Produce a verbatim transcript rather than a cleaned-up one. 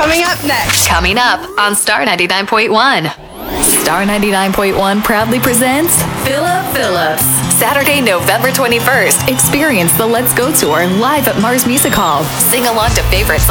Coming up next. Coming up on Star ninety-nine point one. Star ninety-nine point one proudly presents Philip Phillips. Saturday, November twenty-first. Experience the Let's Go Tour live at Mars Music Hall. Sing along to favorite songs